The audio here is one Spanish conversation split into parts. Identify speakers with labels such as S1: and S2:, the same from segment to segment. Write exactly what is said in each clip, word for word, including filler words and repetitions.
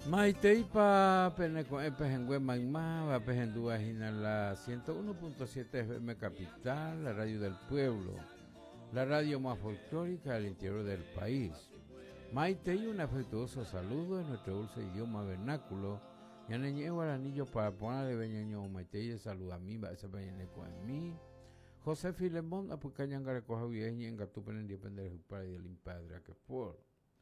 S1: Maiteipa Peneco Epejengüe Maimá, Pejendúa la ciento uno punto siete F M Capital, la radio del pueblo, la radio más folclórica del interior del país. Maitei, un afectuoso saludo en nuestro dulce idioma vernáculo. Yaneñe Guaranillo para ponerle beñaño Maitei, saluda a mí, va a ser beñaneco en mí. José Filemón, Apucañanga recoja vieja en Gatupen en depender del padre del impadre que por.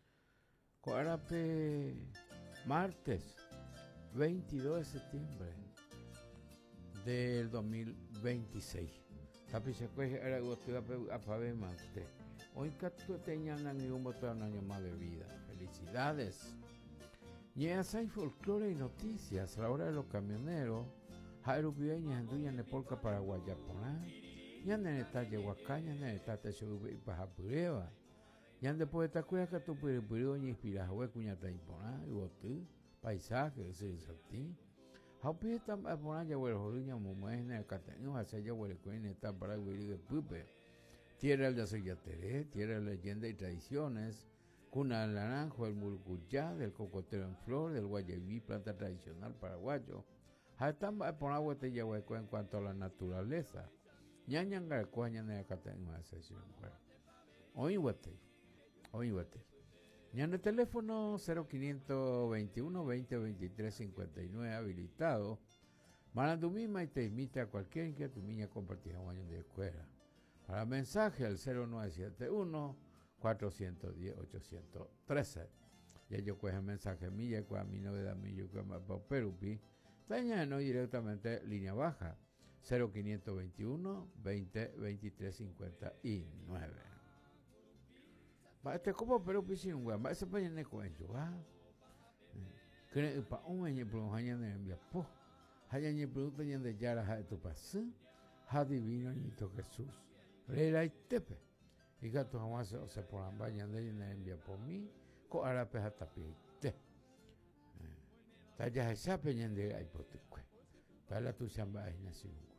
S1: Coarape. Martes veintidós de septiembre del dos mil veintiséis. Tapichacueje era gusto a pavé mate. Hoy catu teñan ni un botón año más de vida. Felicidades. Ñeasa y folclore y noticias. La hora de los camioneros. Jairo Pieña anduya en Polca Paraguayaponá. Ya neneta Yehuacaña, neneta Techubi y Pajapureva. Y después de esta cosa que tú puedes ni inspirar a cuñata imponá y botu paisaje se saltí. Haupi está poná ya huele joruña mumuena catenio hacia ya huele cuene está para huele de pupe. Tierra de Soyateré, tierra de leyenda y tradiciones, cuna del naranjo, el murcuyá, del cocotero en flor, del guayabí, planta tradicional paraguayo. Están poná huete ya huele en cuanto a la naturaleza. Ñañanga el cuaña en el catenio hacia sesión. Hoy huete. Oígate. Y en el teléfono cero quinientos veintiuno veinte veintitrés cincuenta y nueve habilitado, Marandumima y te invita a cualquier inquietud niña compartida un año de escuela. Para mensaje al cero nueve siete uno cuatro uno cero ocho uno tres. Ya yo coge mensaje milla con mi novedad millo con Perupi. Taña no directamente línea baja cero quinientos veintiuno veinte veintitrés cincuenta y nueve. Este como pero piscina un guamba ese pañe ne cuento ah que pa un año por un año de envía po haya ni producto ni de yara ha tu pas ha divino ni to Jesús rela y tepe y gato jamás se poran bañan de en envía por mí co arape hasta pite ta ya esa peñen de ay potuque para tu samba es nación